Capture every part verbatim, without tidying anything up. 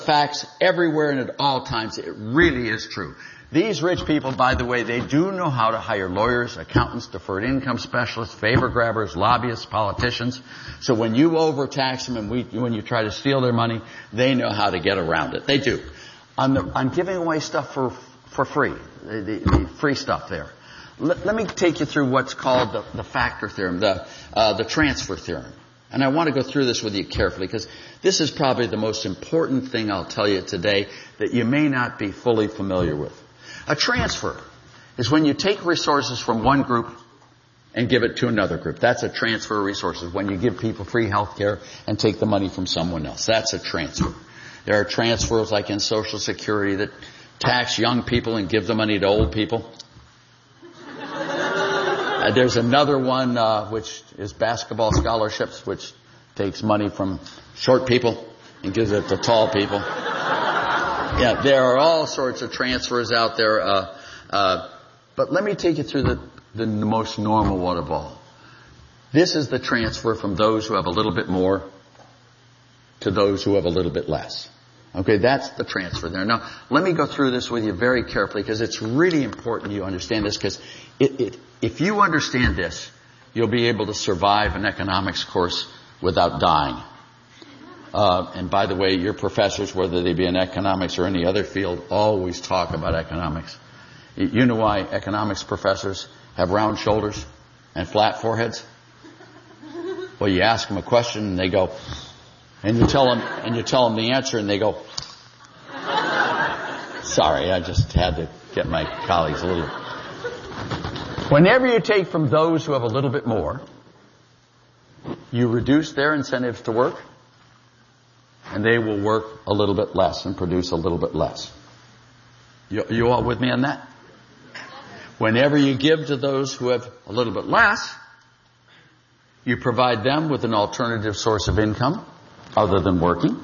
facts everywhere and at all times. It really is true. These rich people, by the way, they do know how to hire lawyers, accountants, deferred income specialists, favor grabbers, lobbyists, politicians. So when you overtax them and we, when you try to steal their money, they know how to get around it. They do. I'm, the, I'm giving away stuff for for free, the, the, the free stuff there. Let, let me take you through what's called the, the factor theorem, the uh, the transfer theorem. And I want to go through this with you carefully because this is probably the most important thing I'll tell you today that you may not be fully familiar with. A transfer is when you take resources from one group and give it to another group. That's a transfer of resources. When you give people free health care and take the money from someone else. That's a transfer. There are transfers like in Social Security that tax young people and give the money to old people. Uh, there's another one uh, which is basketball scholarships, which takes money from short people and gives it to tall people. Yeah, there are all sorts of transfers out there. Uh, uh, but let me take you through the, the most normal one of all. This is the transfer from those who have a little bit more to those who have a little bit less. Okay, that's the transfer there. Now, let me go through this with you very carefully because it's really important you understand this because it, it, if you understand this, you'll be able to survive an economics course without dying. Uh, and by the way, your professors, whether they be in economics or any other field, always talk about economics. You know why economics professors have round shoulders and flat foreheads? Well, you ask them a question and they go, and you tell them, and you tell them the answer and they go, sorry, I just had to get my colleagues a little. Whenever you take from those who have a little bit more, you reduce their incentives to work, and they will work a little bit less and produce a little bit less. You, you all with me on that? Whenever you give to those who have a little bit less, you provide them with an alternative source of income other than working,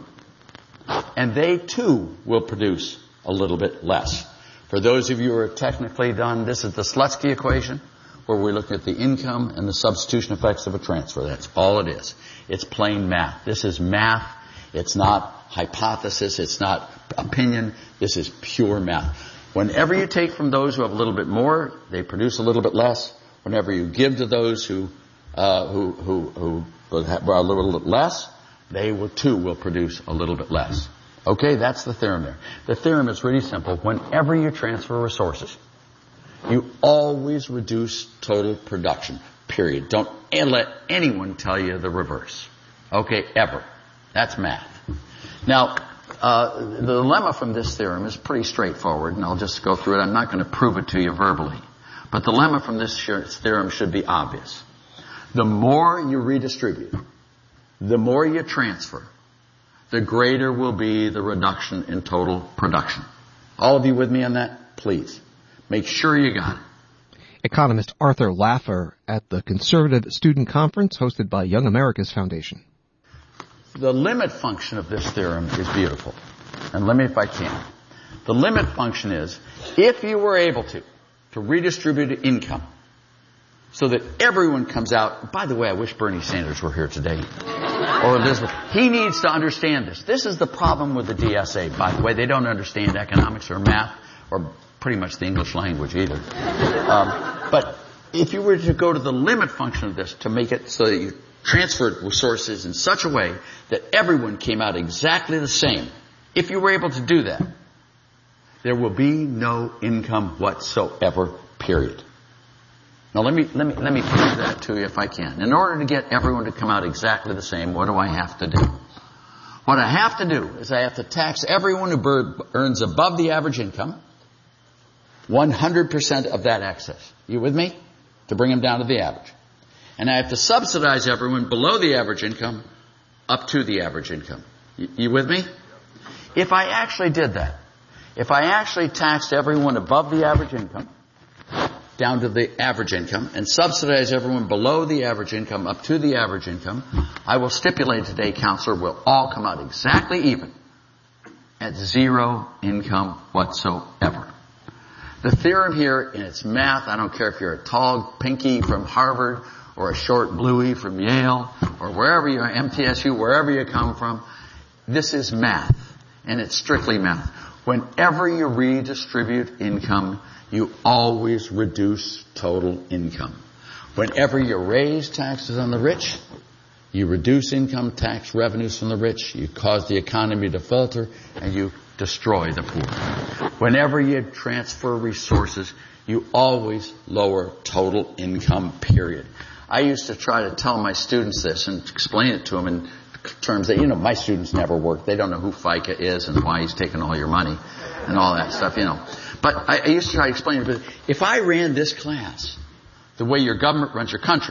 and they too will produce a little bit less. For those of you who are technically done, this is the Slutsky equation, where we look at the income and the substitution effects of a transfer. That's all it is. It's plain math. This is math. It's not hypothesis. It's not opinion. This is pure math. Whenever you take from those who have a little bit more, they produce a little bit less. Whenever you give to those who uh, who who who have a little bit less, they will too will produce a little bit less. Okay, that's the theorem there. The theorem is really simple. Whenever you transfer resources, you always reduce total production. Period. Don't let anyone tell you the reverse. Okay, ever. That's math. Now, uh, the dilemma from this theorem is pretty straightforward, and I'll just go through it. I'm not going to prove it to you verbally. But the dilemma from this theorem should be obvious. The more you redistribute, the more you transfer, the greater will be the reduction in total production. All of you with me on that? Please. Make sure you got it. Economist Arthur Laffer at the Conservative Student Conference hosted by Young America's Foundation. The limit function of this theorem is beautiful. And let me, if I can. The limit function is, if you were able to, to redistribute income so that everyone comes out. By the way, I wish Bernie Sanders were here today. Or Elizabeth. He needs to understand this. This is the problem with the D S A. By the way, they don't understand economics or math or pretty much the English language either. Um, but if you were to go to the limit function of this to make it so that you transferred resources in such a way that everyone came out exactly the same, if you were able to do that, there will be no income whatsoever, period. Now let me, let me, let me prove that to you if I can. In order to get everyone to come out exactly the same, what do I have to do? What I have to do is I have to tax everyone who earns above the average income, one hundred percent of that excess. You with me? To bring them down to the average. And I have to subsidize everyone below the average income up to the average income. You, you with me? If I actually did that, if I actually taxed everyone above the average income down to the average income and subsidize everyone below the average income up to the average income, I will stipulate today, counselor, will all come out exactly even at zero income whatsoever. The theorem here in its math, I don't care if you're a tall pinky from Harvard or a short bluey from Yale or wherever you're, M T S U, wherever you come from, this is math. and it's strictly math. Whenever you redistribute income, you always reduce total income. Whenever you raise taxes on the rich, you reduce income tax revenues from the rich, you cause the economy to falter, and you destroy the poor. Whenever you transfer resources, you always lower total income, period. I used to try to tell my students this and explain it to them in terms that, you know, my students never work. They don't know who FICA is and why he's taking all your money and all that stuff, you know. But I, I used to try to explain it. But if I ran this class the way your government runs your country,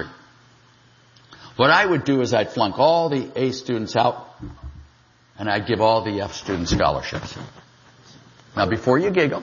what I would do is I'd flunk all the A students out and I'd give all the F students scholarships. Now, before you giggle,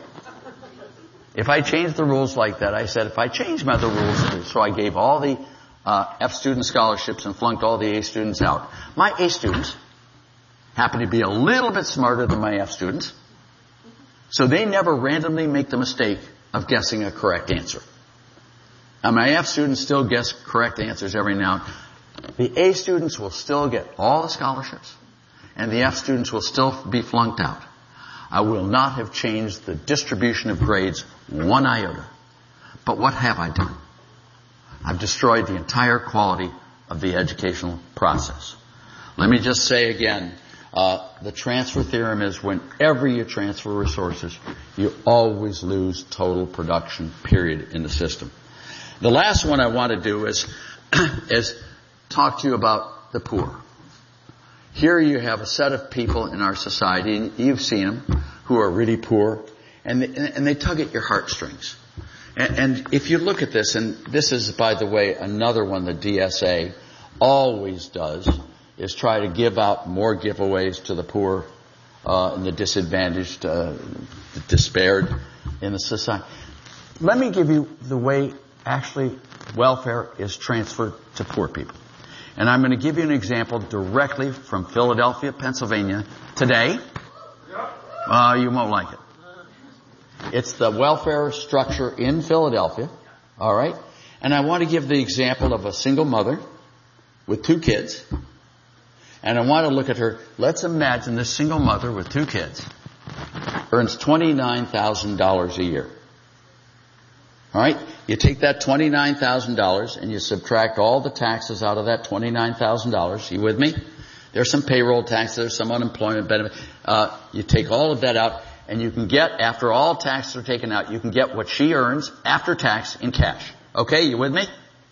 if I changed the rules like that, I said if I changed my other rules, so I gave all the uh, F student scholarships and flunked all the A students out, my A students happen to be a little bit smarter than my F students, so they never randomly make the mistake of guessing a correct answer. Now, my F students still guess correct answers every now and then. The A students will still get all the scholarships, and the F students will still be flunked out. I will not have changed the distribution of grades one iota. But what have I done? I've destroyed the entire quality of the educational process. Let me just say again, uh, the transfer theorem is whenever you transfer resources, you always lose total production, period, in the system. The last one I want to do is, is talk to you about the poor. Here you have a set of people in our society, and you've seen them, who are really poor, and they, and they tug at your heartstrings. And, and if you look at this, and this is, by the way, another one the D S A always does, is try to give out more giveaways to the poor uh, and the disadvantaged, uh, the despaired in the society. Let me give you the way actually welfare is transferred to poor people. And I'm going to give you an example directly from Philadelphia, Pennsylvania, today. Uh, you won't like it. It's the welfare structure in Philadelphia, all right? And I want to give the example of a single mother with two kids. And I want to look at her. Let's imagine this single mother with two kids earns twenty-nine thousand dollars a year. All right? You take that twenty-nine thousand dollars and you subtract all the taxes out of that twenty-nine thousand dollars. You with me? There's some payroll taxes, there's some unemployment benefit. Uh, you take all of that out and you can get, after all taxes are taken out, you can get what she earns after tax in cash. Okay, you with me?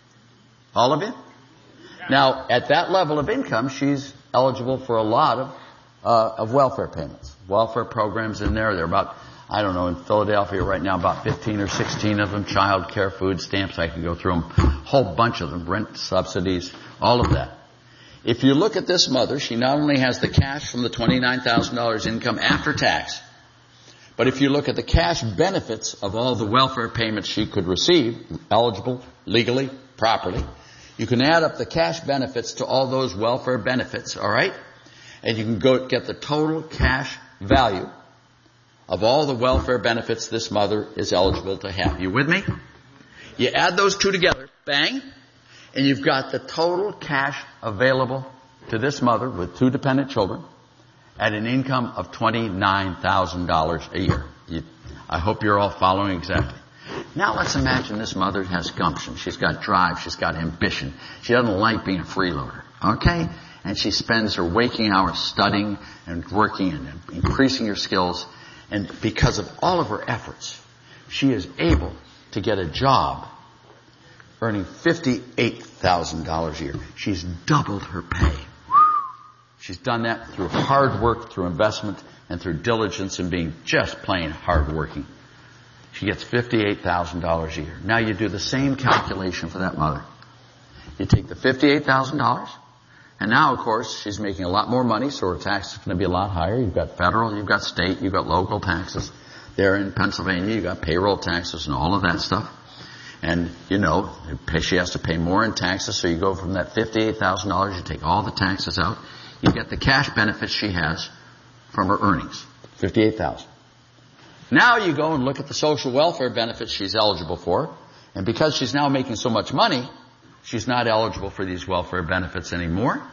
All of you? Now, at that level of income, she's eligible for a lot of, uh, of welfare payments. Welfare programs in there, they're about, I don't know, in Philadelphia right now, about fifteen or sixteen of them, child care, food stamps, I can go through them, a whole bunch of them, rent subsidies, all of that. If you look at this mother, she not only has the cash from the twenty-nine thousand dollars income after tax, but if you look at the cash benefits of all the welfare payments she could receive, eligible, legally, properly, you can add up the cash benefits to all those welfare benefits, all right? And you can go get the total cash value of all the welfare benefits this mother is eligible to have. You with me? You add those two together, bang, and you've got the total cash available to this mother with two dependent children at an income of twenty-nine thousand dollars a year. You, I hope you're all following exactly. Now let's imagine this mother has gumption. She's got drive. She's got ambition. She doesn't like being a freeloader. Okay? And she spends her waking hours studying and working and increasing her skills. And because of all of her efforts, she is able to get a job earning fifty-eight thousand dollars a year. She's doubled her pay. She's done that through hard work, through investment, and through diligence and being just plain hardworking. She gets fifty-eight thousand dollars a year. Now you do the same calculation for that mother. You take the fifty-eight thousand dollars, and now, of course, she's making a lot more money, so her tax is going to be a lot higher. You've got federal, you've got state, you've got local taxes. There in Pennsylvania, you've got payroll taxes and all of that stuff. And, you know, she has to pay more in taxes, so you go from that fifty-eight thousand dollars, you take all the taxes out, you get the cash benefits she has from her earnings, fifty-eight thousand dollars. Now you go and look at the social welfare benefits she's eligible for, and because she's now making so much money, she's not eligible for these welfare benefits anymore.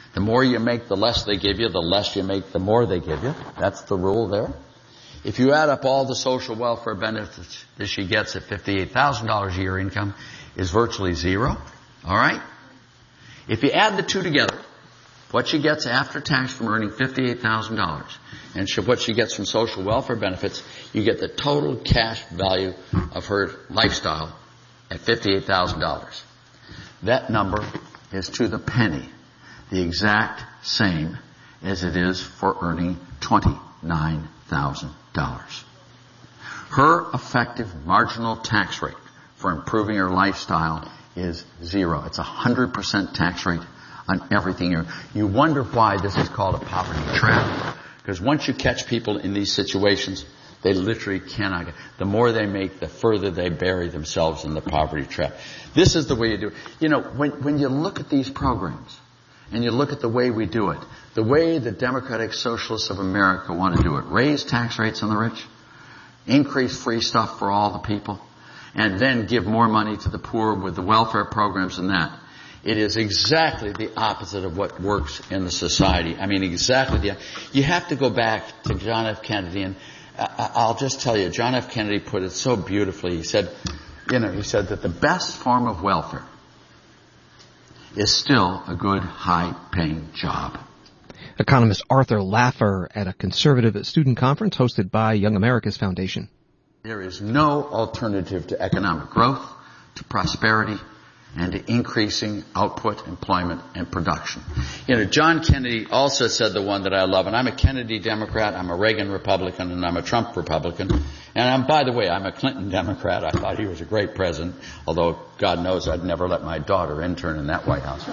The more you make, the less they give you. The less you make, the more they give you. That's the rule there. If you add up all the social welfare benefits that she gets at fifty-eight thousand dollars a year income, is virtually zero. All right? If you add the two together, what she gets after tax from earning fifty-eight thousand dollars and she, what she gets from social welfare benefits, you get the total cash value of her lifestyle at fifty-eight thousand dollars. That number is to the penny the exact same as it is for earning twenty-nine thousand dollars. Her effective marginal tax rate for improving her lifestyle is zero. It's a one hundred percent tax rate on everything. You, you wonder why this is called a poverty trap. Because once you catch people in these situations, they literally cannot get. The more they make, the further they bury themselves in the poverty trap. This is the way you do it. You know, when, when you look at these programs, and you look at the way we do it, the way the Democratic Socialists of America want to do it, raise tax rates on the rich, increase free stuff for all the people, and then give more money to the poor with the welfare programs and that. It is exactly the opposite of what works in the society. I mean, exactly the, you have to go back to John F. Kennedy, and I'll just tell you, John F. Kennedy put it so beautifully. He said, you know, he said that the best form of welfare is still a good, high-paying job. Economist Arthur Laffer at a conservative student conference hosted by Young America's Foundation. There is no alternative to economic growth, to prosperity, and to increasing output, employment, and production. You know, John Kennedy also said the one that I love, and I'm a Kennedy Democrat, I'm a Reagan Republican, and I'm a Trump Republican. And I'm, by the way, I'm a Clinton Democrat. I thought he was a great president, although God knows I'd never let my daughter intern in that White House.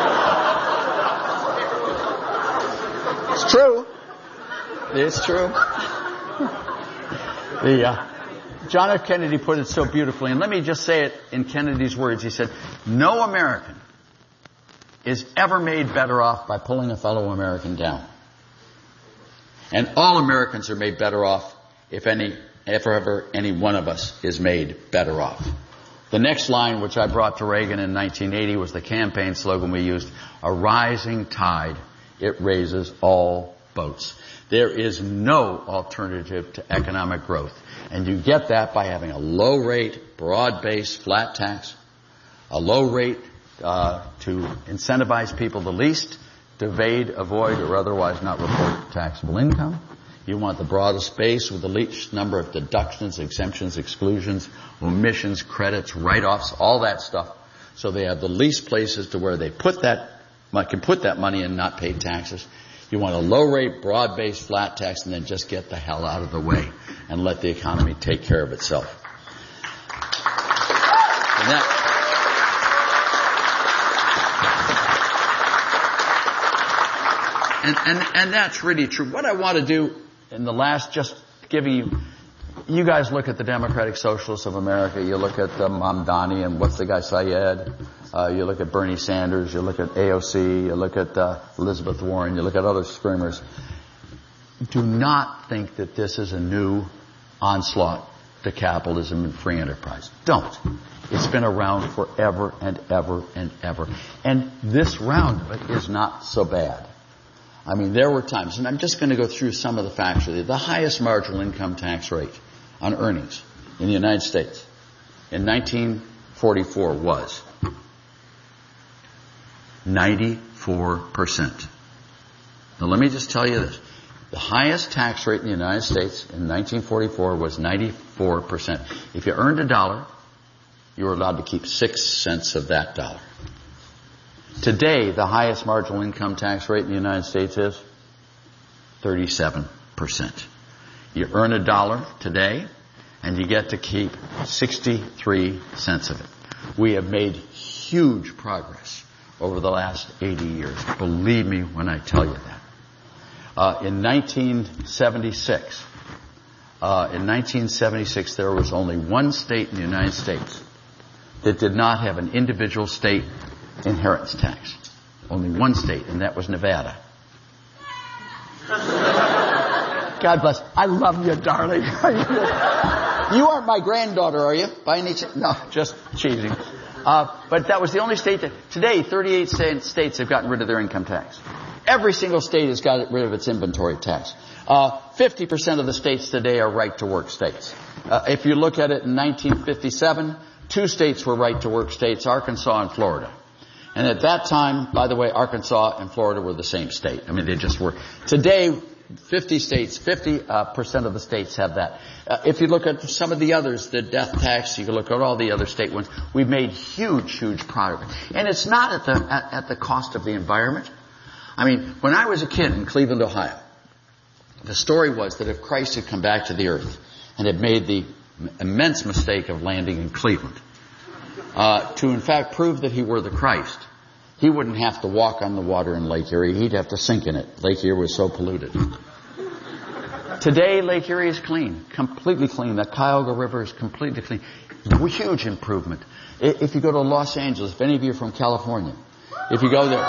It's true. It's true. The, uh, John F. Kennedy put it so beautifully, and let me just say it in Kennedy's words. He said, no American is ever made better off by pulling a fellow American down. And all Americans are made better off if any, if ever any one of us is made better off. The next line, which I brought to Reagan in nineteen eighty, was the campaign slogan we used, a rising tide, it raises all boats. There is no alternative to economic growth. And you get that by having a low rate, broad-based, flat tax, a low rate uh, to incentivize people the least, to evade, avoid, or otherwise not report taxable income. You want the broadest base with the least number of deductions, exemptions, exclusions, omissions, credits, write-offs, all that stuff. So they have the least places to where they put that, can put that money and not pay taxes. You want a low-rate, broad-based, flat tax, and then just get the hell out of the way and let the economy take care of itself. And that, and, and, and that's really true. What I want to do in the last, just giving you, you guys look at the Democratic Socialists of America, you look at uh, Mamdani and what's the guy, Syed, uh, you look at Bernie Sanders, you look at A O C, you look at uh, Elizabeth Warren, you look at other screamers. Do not think that this is a new onslaught to capitalism and free enterprise. Don't. It's been around forever and ever and ever. And this round of it is not so bad. I mean, there were times, and I'm just going to go through some of the facts with you. The highest marginal income tax rate on earnings in the United States in nineteen forty-four was ninety-four percent. Now, let me just tell you this. The highest tax rate in the United States in nineteen forty-four was ninety-four percent. If you earned a dollar, you were allowed to keep six cents of that dollar. Today, the highest marginal income tax rate in the United States is thirty-seven percent. You earn a dollar today, and you get to keep sixty-three cents of it. We have made huge progress over the last eighty years. Believe me when I tell you that. Uh, in nineteen seventy-six, uh, in nineteen seventy-six, there was only one state in the United States that did not have an individual state inheritance tax. Only one state, and that was Nevada. God bless. I love you, darling. You aren't my granddaughter, are you? By any chance? No, just cheating. Uh, but that was the only state that, today, thirty-eight states have gotten rid of their income tax. Every single state has got rid of its inventory tax. Uh, fifty percent of the states today are right-to-work states. Uh, if you look at it in nineteen fifty-seven, two states were right-to-work states, Arkansas and Florida. And at that time, by the way, Arkansas and Florida were the same state. I mean, they just were. Today, fifty states, fifty percent of the states have that. Uh, if you look at some of the others, the death tax, you can look at all the other state ones, we've made huge, huge progress. And it's not at the, at, at the cost of the environment. I mean, when I was a kid in Cleveland, Ohio, the story was that if Christ had come back to the earth and had made the immense mistake of landing in Cleveland, uh, to in fact prove that he were the Christ, he wouldn't have to walk on the water in Lake Erie. He'd have to sink in it. Lake Erie was so polluted. Today, Lake Erie is clean, completely clean. The Cuyahoga River is completely clean. Huge improvement. If you go to Los Angeles, if any of you are from California, if you go there,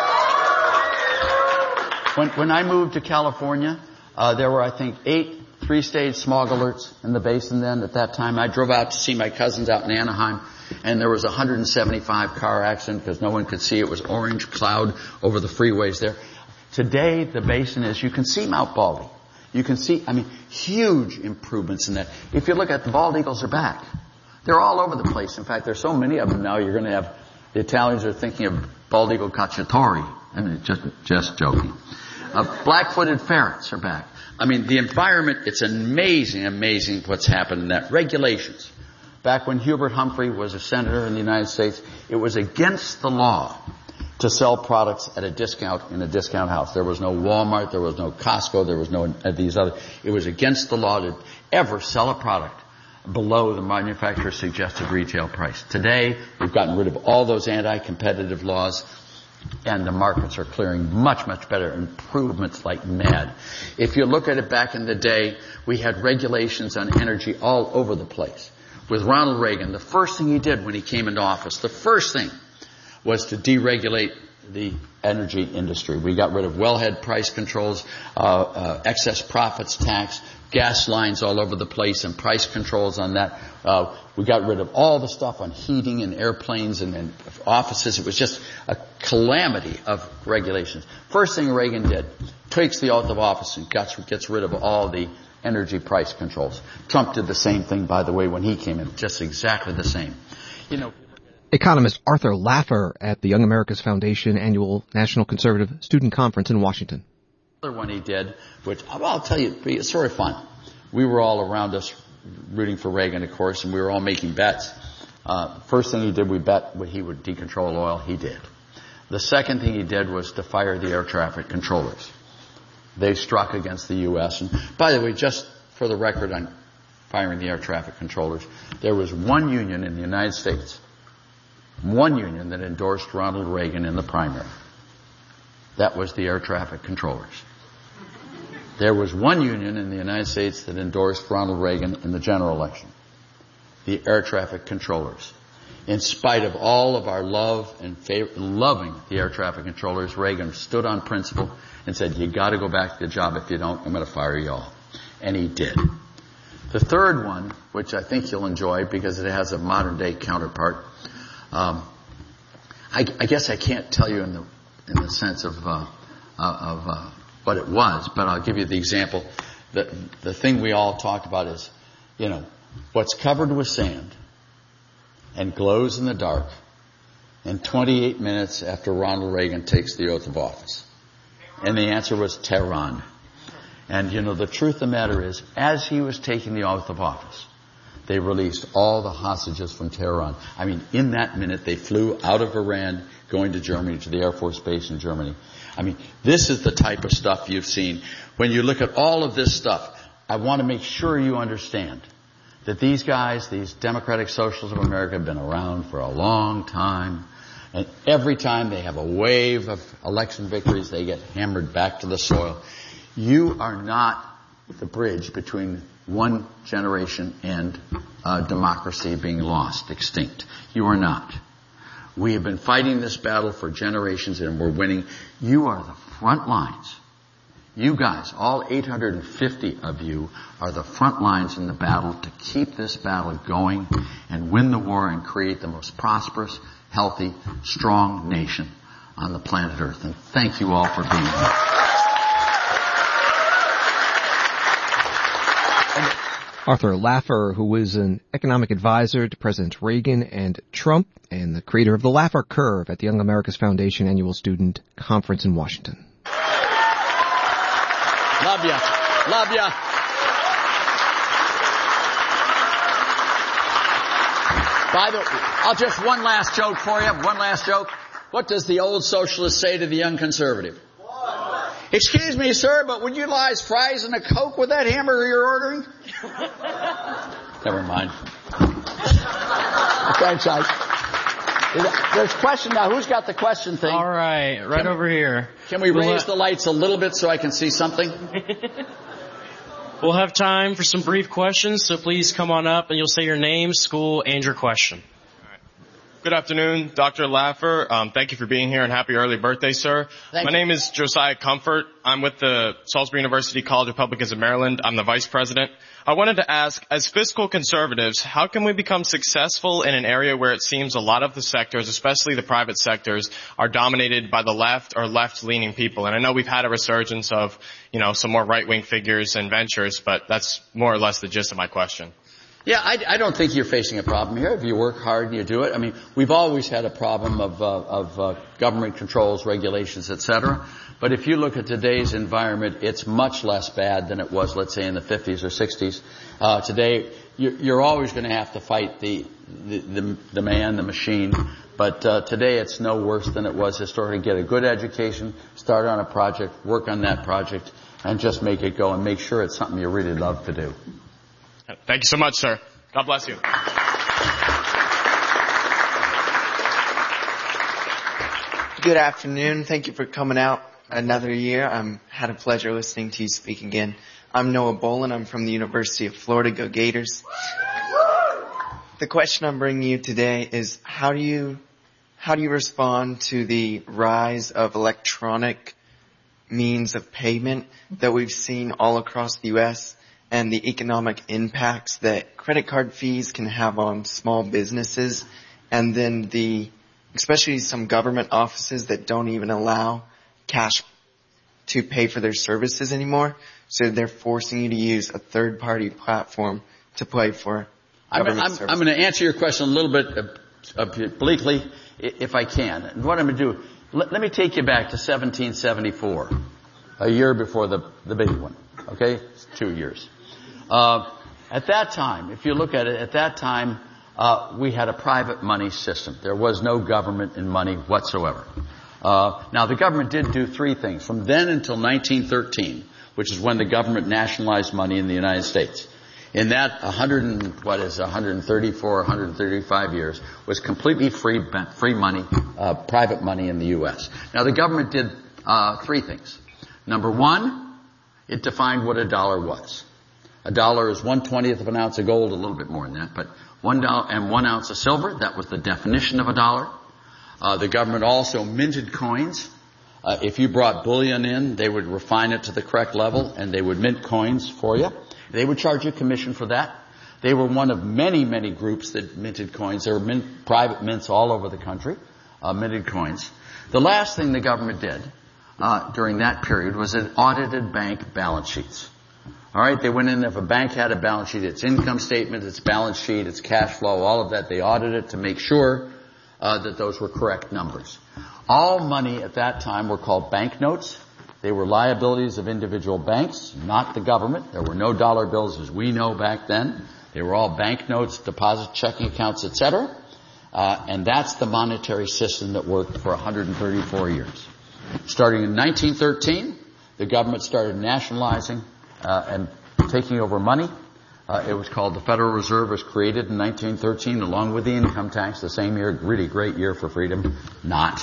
when, when I moved to California, uh, there were, I think, eight three-stage smog alerts in the basin then at that time. I drove out to see my cousins out in Anaheim, and there was a one hundred seventy-five car accident because no one could see. It was orange cloud over the freeways there. Today, the basin is, you can see Mount Baldy. You can see, I mean, huge improvements in that. If you look at the bald eagles are back. They're all over the place. In fact, there's so many of them now, you're going to have, the Italians are thinking of bald eagle cacciatori. I mean, just, just joking. Uh, black-footed ferrets are back. I mean, the environment, it's amazing, amazing what's happened in that. Regulations. Back when Hubert Humphrey was a senator in the United States, it was against the law to sell products at a discount in a discount house. There was no Walmart, there was no Costco, there was no uh, these other. It was against the law to ever sell a product below the manufacturer's suggested retail price. Today, we've gotten rid of all those anti-competitive laws, and the markets are clearing much, much better. Improvements like mad. If you look at it back in the day, we had regulations on energy all over the place. With Ronald Reagan, the first thing he did when he came into office, the first thing was to deregulate the energy industry. We got rid of wellhead price controls, uh, uh, excess profits tax, gas lines all over the place, and price controls on that. Uh, we got rid of all the stuff on heating and airplanes and, and offices. It was just a calamity of regulations. First thing Reagan did, takes the oath of office and gets, gets rid of all the energy price controls. Trump did the same thing, by the way, when he came in. Just exactly the same. You know. Economist Arthur Laffer at the Young America's Foundation Annual National Conservative Student Conference in Washington. The other one he did, which I'll tell you, it's sort of fun. We were all around us rooting for Reagan, of course, and we were all making bets. Uh, first thing he did, we bet he would decontrol oil. He did. The second thing he did was to fire the air traffic controllers. They struck against the U S And by the way, just for the record on firing the air traffic controllers, there was one union in the United States, one union that endorsed Ronald Reagan in the primary. That was the air traffic controllers. There was one union in the United States that endorsed Ronald Reagan in the general election. The air traffic controllers. In spite of all of our love and favor, loving the air traffic controllers, Reagan stood on principle and said, you got to go back to the job. If you don't, I'm going to fire you all. And he did. The third one, which I think you'll enjoy because it has a modern day counterpart, um, I, I guess I can't tell you in the in the sense of uh, of uh, what it was, but I'll give you the example. The the thing we all talked about is, you know, what's covered with sand and glows in the dark, and twenty-eight minutes after Ronald Reagan takes the oath of office. And the answer was Tehran. And, you know, the truth of the matter is, as he was taking the oath of office, they released all the hostages from Tehran. I mean, in that minute, they flew out of Iran, going to Germany, to the Air Force Base in Germany. I mean, this is the type of stuff you've seen. When you look at all of this stuff, I want to make sure you understand that these guys, these Democratic Socialists of America, have been around for a long time. And every time they have a wave of election victories, they get hammered back to the soil. You are not the bridge between one generation and uh, democracy being lost, extinct. You are not. We have been fighting this battle for generations and we're winning. You are the front lines. You guys, all eight hundred fifty of you, are the front lines in the battle to keep this battle going and win the war and create the most prosperous, healthy, strong nation on the planet Earth. And thank you all for being here. Arthur Laffer, who was an economic advisor to President Reagan and Trump, and the creator of the Laffer Curve at the Young America's Foundation Annual Student Conference in Washington. Love ya. Love ya. By the way, I'll just one last joke for you. One last joke. What does the old socialist say to the young conservative? What? Excuse me, sir, but would you like fries and a Coke with that hamburger you're ordering? Never mind. Franchise. There's a question now. Who's got the question thing? All right, right can over we, here. Can we we'll raise ha- the lights a little bit so I can see something? We'll have time for some brief questions, so please come on up and you'll say your name, school, and your question. Good afternoon, Doctor Laffer. Um, thank you for being here and happy early birthday, sir. Thank My you. name is Josiah Comfort. I'm with the Salisbury University College of Republicans of Maryland. I'm the vice president. I wanted to ask, as fiscal conservatives, how can we become successful in an area where it seems a lot of the sectors, especially the private sectors, are dominated by the left or left-leaning people? And I know we've had a resurgence of, you know, some more right-wing figures and ventures, but that's more or less the gist of my question. Yeah, I, I don't think you're facing a problem here if you work hard and you do it. I mean, we've always had a problem of, uh, of uh, government controls, regulations, et cetera. But if you look at today's environment, it's much less bad than it was, let's say, in the fifties or sixties. Uh, today, you're, you're always going to have to fight the, the, the, the man, the machine. But uh, today, it's no worse than it was historically. Get a good education, start on a project, work on that project, and just make it go and make sure it's something you really love to do. Thank you so much, sir. God bless you. Good afternoon. Thank you for coming out another year. I'm had a pleasure listening to you speak again. I'm Noah Bolin. I'm from the University of Florida. Go Gators. The question I'm bringing you today is how do you how do you respond to the rise of electronic means of payment that we've seen all across the U S and the economic impacts that credit card fees can have on small businesses, and then the, especially some government offices that don't even allow cash to pay for their services anymore, so they're forcing you to use a third-party platform to pay for government I'm, I'm, services. I'm going to answer your question a little bit obliquely, if I can. And what I'm going to do, let, let me take you back to seventeen seventy-four, a year before the, the big one. Okay? It's two years. Uh, at that time, if you look at it, at that time, uh, we had a private money system. There was no government in money whatsoever. Uh, now the government did do three things. From then until nineteen thirteen, which is when the government nationalized money in the United States. In that one hundred and, what is one hundred thirty-four, one hundred thirty-five years was completely free, free money, uh, private money in the U S. Now the government did, uh, three things. Number one, it defined what a dollar was. A dollar is one twentieth of an ounce of gold, a little bit more than that, but one dollar and one ounce of silver. That was the definition of a dollar. Uh, the government also minted coins. Uh, if you brought bullion in, they would refine it to the correct level and they would mint coins for you. They would charge you a commission for that. They were one of many, many groups that minted coins. There were mint, private mints all over the country, uh, minted coins. The last thing the government did uh, during that period was it audited bank balance sheets. All right, they went in there. If a bank had a balance sheet, its income statement, its balance sheet, its cash flow, all of that, they audited it to make sure uh, that those were correct numbers. All money at that time were called banknotes. They were liabilities of individual banks, not the government. There were no dollar bills as we know back then. They were all banknotes, deposit checking accounts, et cetera. Uh, and that's the monetary system that worked for one hundred thirty-four years. Starting in nineteen thirteen, the government started nationalizing uh, and taking over money. Uh, it was called the Federal Reserve. It was created in nineteen thirteen along with the income tax, the same year, really great year for freedom. Not.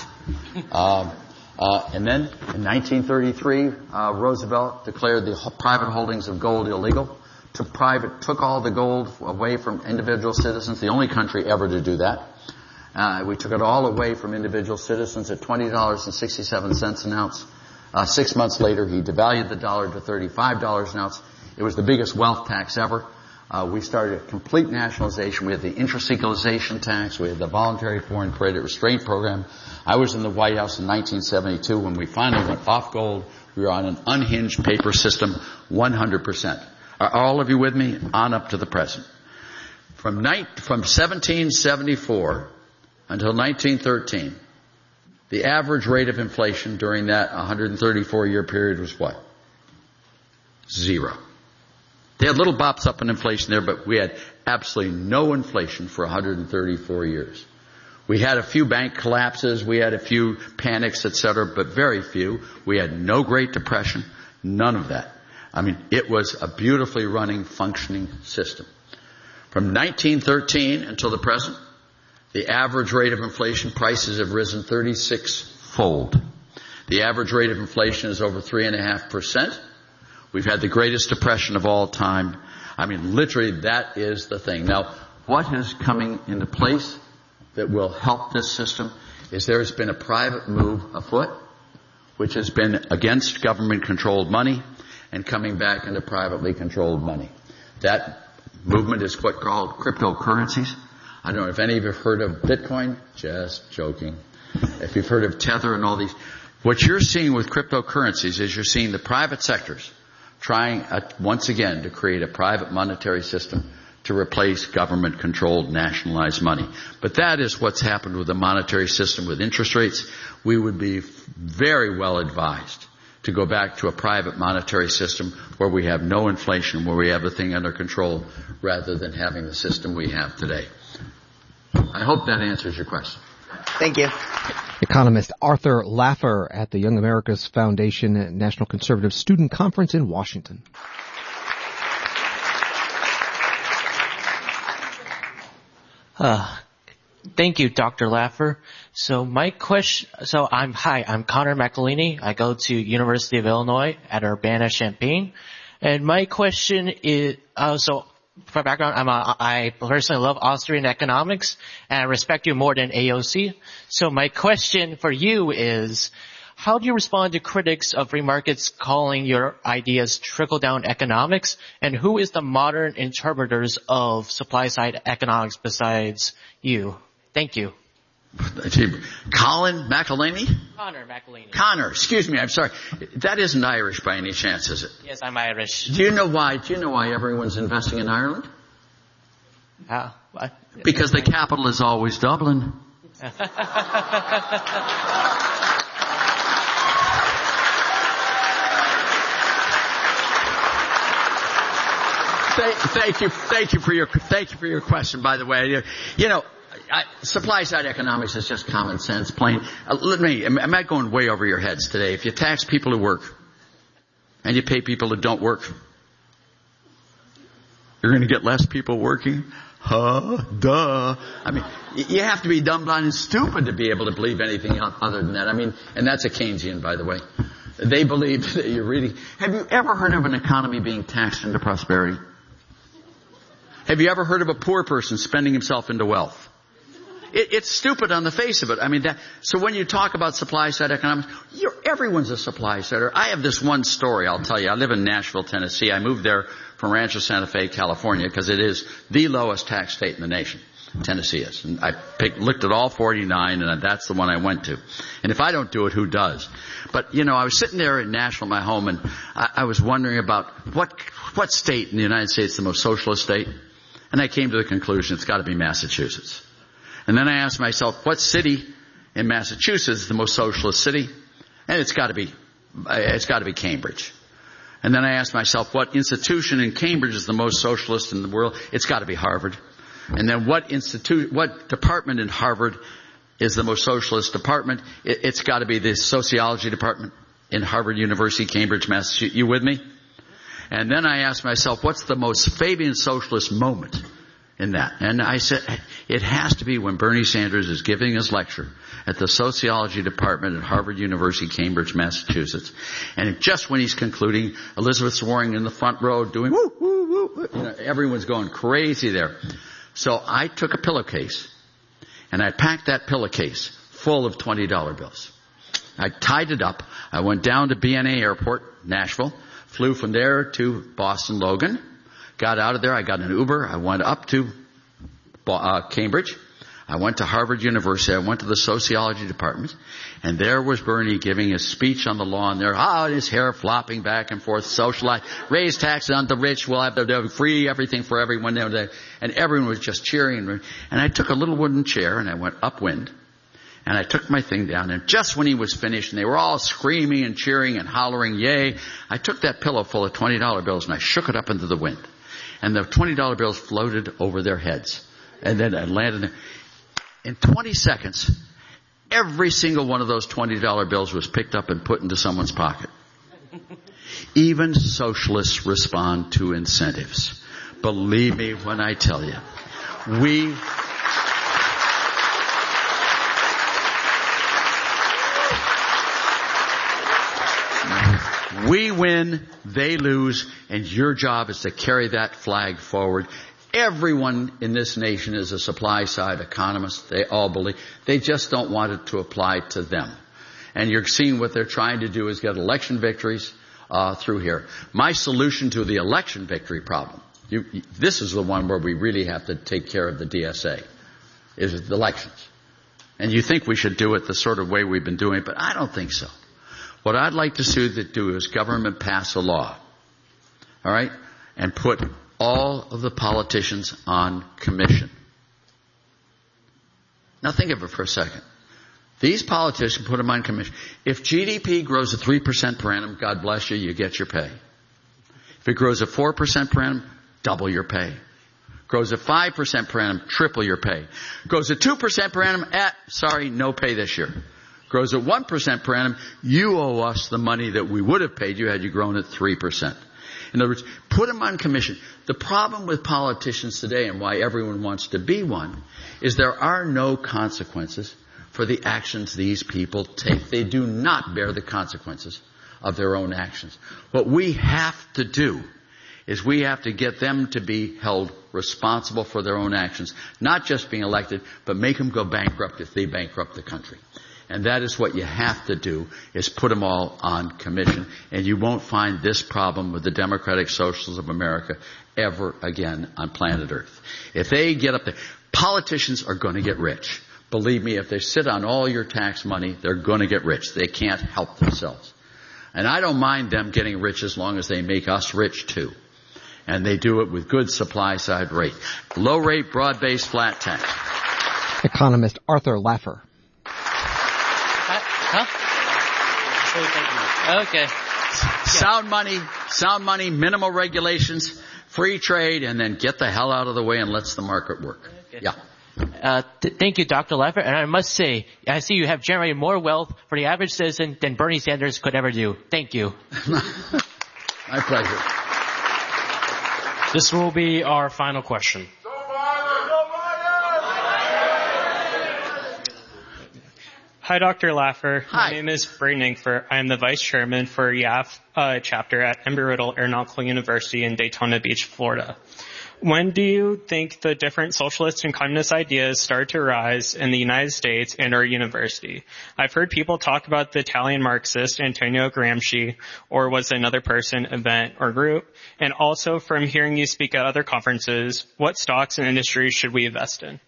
Uh, uh, and then in nineteen thirty-three, uh, Roosevelt declared the private holdings of gold illegal. To private, took all the gold away from individual citizens, the only country ever to do that. Uh, we took it all away from individual citizens at twenty dollars and sixty-seven cents an ounce. Uh, six months later, he devalued the dollar to thirty-five dollars an ounce. It was the biggest wealth tax ever. Uh, we started a complete nationalization. We had the intrasecularization tax. We had the voluntary foreign credit restraint program. I was in the White House in nineteen seventy-two when we finally went off gold. We were on an unhinged paper system, one hundred percent. Are all of you with me? On up to the present. From, ni- from seventeen seventy-four until nineteen thirteen, the average rate of inflation during that one hundred thirty-four year period was what? Zero. They had little bops up in inflation there, but we had absolutely no inflation for one hundred thirty-four years. We had a few bank collapses, we had a few panics, et cetera, but very few. We had no Great Depression, none of that. I mean, it was a beautifully running, functioning system. From nineteen thirteen until the present, the average rate of inflation, prices have risen thirty-six fold. The average rate of inflation is over three and a half percent. We've had the greatest depression of all time. I mean, literally, that is the thing. Now, what is coming into place that will help this system is there has been a private move afoot, which has been against government-controlled money and coming back into privately controlled money. That movement is what's called cryptocurrencies. I don't know if any of you have heard of Bitcoin. Just joking. If you've heard of Tether and all these. What you're seeing with cryptocurrencies is you're seeing the private sectors trying uh, once again to create a private monetary system to replace government-controlled nationalized money. But that is what's happened with the monetary system with interest rates. We would be very well advised to go back to a private monetary system where we have no inflation, where we have the thing under control, rather than having the system we have today. I hope that answers your question. Thank you. Economist Arthur Laffer at the Young America's Foundation National Conservative Student Conference in Washington. Uh, thank you, Doctor Laffer. So my question, so I'm, hi, I'm Connor McElhaney. I go to University of Illinois at Urbana-Champaign. And my question is, uh, so for background, I'm a, I personally love Austrian economics and I respect you more than A O C. So my question for you is, how do you respond to critics of free markets calling your ideas trickle-down economics? And who is the modern interpreters of supply-side economics besides you? Thank you. Colin McElhaney? Connor McElhaney. Connor, excuse me, I'm sorry. That isn't Irish by any chance, is it? Yes, I'm Irish. Do you know why? Do you know why everyone's investing in Ireland? How? Uh, because the capital is always Dublin. Thank, thank you, thank you for your, thank you for your question. By the way, you, you know, I, supply side economics is just common sense, plain. Uh, let me, I'm not going way over your heads today. If you tax people who work and you pay people who don't work, you're going to get less people working. Huh? Duh. I mean, you have to be dumb, blind, and stupid to be able to believe anything other than that. I mean, and that's a Keynesian, by the way. They believe that you're really. Have you ever heard of an economy being taxed into prosperity? Have you ever heard of a poor person spending himself into wealth? It, it's stupid on the face of it. I mean, that, so when you talk about supply side economics, you're, everyone's a supply sider. I have this one story I'll tell you. I live in Nashville, Tennessee. I moved there from Rancho Santa Fe, California, because it is the lowest tax state in the nation. Tennessee is. And I picked, looked at all forty-nine, and that's the one I went to. And if I don't do it, who does? But, you know, I was sitting there in Nashville, my home, and I, I was wondering about what, what state in the United States is the most socialist state? And I came to the conclusion it's got to be Massachusetts. And then I asked myself, what city in Massachusetts is the most socialist city? And it's got to be, it's got to be Cambridge. And then I asked myself, what institution in Cambridge is the most socialist in the world? It's got to be Harvard. And then what institute, what department in Harvard is the most socialist department? It, it's got to be the sociology department in Harvard University, Cambridge, Massachusetts. You with me? And then I asked myself, what's the most Fabian socialist moment in that? And I said, it has to be when Bernie Sanders is giving his lecture at the sociology department at Harvard University, Cambridge, Massachusetts. And just when he's concluding, Elizabeth's Warren in the front row doing woo, woo, woo. You know, everyone's going crazy there. So I took a pillowcase and I packed that pillowcase full of twenty dollar bills. I tied it up. I went down to B N A Airport, Nashville, flew from there to Boston Logan, got out of there. I got an Uber. I went up to uh, Cambridge. I went to Harvard University. I went to the sociology department, and there was Bernie giving his speech on the law, and there, ah, his hair flopping back and forth, socialize, raise taxes on the rich, we'll have to free everything for everyone. And everyone was just cheering. And I took a little wooden chair, and I went upwind, and I took my thing down, and just when he was finished, and they were all screaming and cheering and hollering, yay, I took that pillow full of twenty dollar bills, and I shook it up into the wind. And the twenty dollar bills floated over their heads. And then I landed there. In twenty seconds, every single one of those twenty dollar bills was picked up and put into someone's pocket. Even socialists respond to incentives. Believe me when I tell you. We... We win, they lose, and your job is to carry that flag forward. Everyone in this nation is a supply side economist. They all believe. They just don't want it to apply to them. And you're seeing what they're trying to do is get election victories uh, through here. My solution to the election victory problem, you, you, this is the one where we really have to take care of the D S A, is the elections. And you think we should do it the sort of way we've been doing it, but I don't think so. What I'd like to see that do is government pass a law, all right, and put all of the politicians on commission. Now think of it for a second. These politicians, put them on commission. If G D P grows at three percent per annum, God bless you, you get your pay. If it grows at four percent per annum, double your pay. Grows at five percent per annum, triple your pay. Grows at two percent per annum, at, sorry, no pay this year. Grows at one percent per annum, you owe us the money that we would have paid you had you grown at three percent. In other words, put them on commission. The problem with politicians today and why everyone wants to be one is there are no consequences for the actions these people take. They do not bear the consequences of their own actions. What we have to do is we have to get them to be held responsible for their own actions, not just being elected, but make them go bankrupt if they bankrupt the country. And that is what you have to do, is put them all on commission. And you won't find this problem with the Democratic Socialists of America ever again on planet Earth. If they get up there, politicians are going to get rich. Believe me, if they sit on all your tax money, they're going to get rich. They can't help themselves. And I don't mind them getting rich as long as they make us rich too. And they do it with good supply side rate. Low rate, broad-based, flat tax. Economist Arthur Laffer. Huh? Okay. Sound money, sound money, minimal regulations, free trade, and then get the hell out of the way and let the market work. Okay. Yeah. Uh, th- thank you, Doctor Laffer. And I must say, I see you have generated more wealth for the average citizen than Bernie Sanders could ever do. Thank you. My pleasure. This will be our final question. Hi, Doctor Laffer. Hi. My name is Braden Ingfer. I am the Vice Chairman for Y A F uh, chapter at Embry-Riddle Aeronautical University in Daytona Beach, Florida. When do you think the different socialist and communist ideas started to rise in the United States and our university? I've heard people talk about the Italian Marxist Antonio Gramsci, or was it another person, event, or group? And also from hearing you speak at other conferences, what stocks and industries should we invest in?